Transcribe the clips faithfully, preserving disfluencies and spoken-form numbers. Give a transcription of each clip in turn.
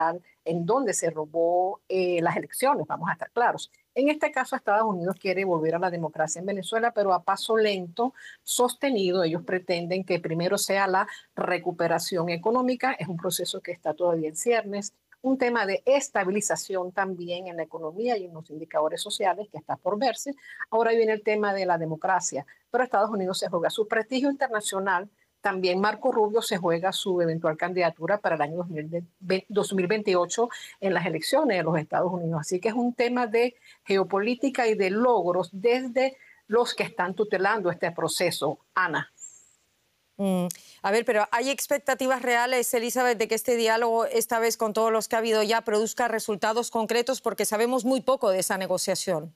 en donde se robó eh, las elecciones, vamos a estar claros. En este caso, Estados Unidos quiere volver a la democracia en Venezuela, pero a paso lento, sostenido. Ellos pretenden que primero sea la recuperación económica, es un proceso que está todavía en ciernes, un tema de estabilización también en la economía y en los indicadores sociales que está por verse. Ahora viene el tema de la democracia, pero Estados Unidos se juega su prestigio internacional. También Marco Rubio se juega su eventual candidatura para el año dos mil veintiocho en las elecciones de los Estados Unidos. Así que es un tema de geopolítica y de logros desde los que están tutelando este proceso. Ana. Mm. A ver, pero ¿hay expectativas reales, Elizabeth, de que este diálogo, esta vez con todos los que ha habido ya, produzca resultados concretos? Porque sabemos muy poco de esa negociación.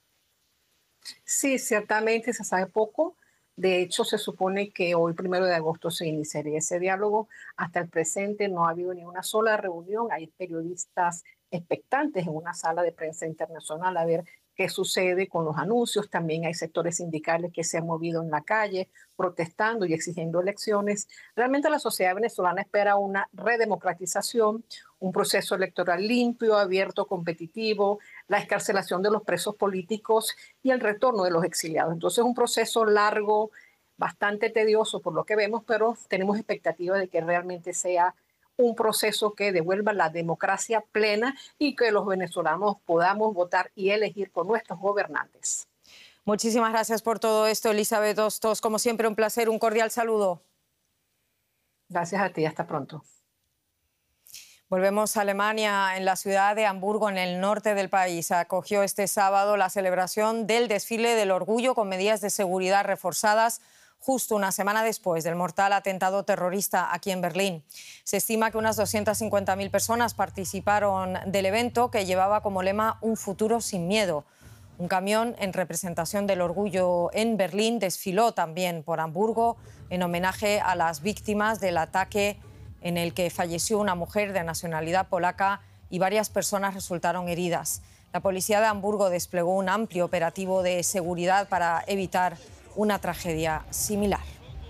Sí, ciertamente se sabe poco. De hecho, se supone que hoy, primero de agosto, se iniciaría ese diálogo. Hasta el presente no ha habido ni una sola reunión. Hay periodistas expectantes en una sala de prensa internacional a ver qué sucede con los anuncios. También hay sectores sindicales que se han movido en la calle protestando y exigiendo elecciones. Realmente la sociedad venezolana espera una redemocratización, un proceso electoral limpio, abierto, competitivo, la excarcelación de los presos políticos y el retorno de los exiliados. Entonces, un proceso largo, bastante tedioso por lo que vemos, pero tenemos expectativa de que realmente sea un proceso que devuelva la democracia plena y que los venezolanos podamos votar y elegir con nuestros gobernantes. Muchísimas gracias por todo esto, Elizabeth Hostos. Como siempre, un placer, un cordial saludo. Gracias a ti, hasta pronto. Volvemos a Alemania. En la ciudad de Hamburgo, en el norte del país, acogió este sábado la celebración del desfile del orgullo con medidas de seguridad reforzadas, justo una semana después del mortal atentado terrorista aquí en Berlín. Se estima que unas doscientas cincuenta mil personas participaron del evento, que llevaba como lema "Un futuro sin miedo". Un camión en representación del orgullo en Berlín desfiló también por Hamburgo en homenaje a las víctimas del ataque en el que falleció una mujer de nacionalidad polaca y varias personas resultaron heridas. La policía de Hamburgo desplegó un amplio operativo de seguridad para evitar una tragedia similar.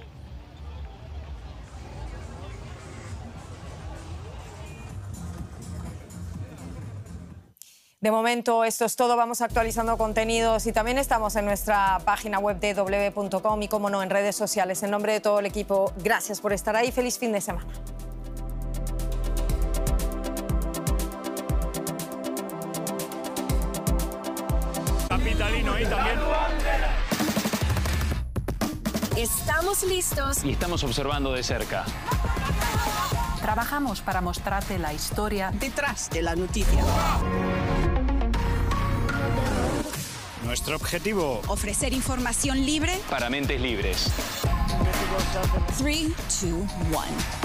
De momento esto es todo, vamos actualizando contenidos y también estamos en nuestra página web de doble u doble u doble u punto com y, como no, en redes sociales. En nombre de todo el equipo, gracias por estar ahí, feliz fin de semana. Capitalino ahí también. Estamos listos Y estamos observando de cerca. Trabajamos para mostrarte la historia detrás de la noticia. Nuestro objetivo: ofrecer información libre para mentes libres. tres, dos, uno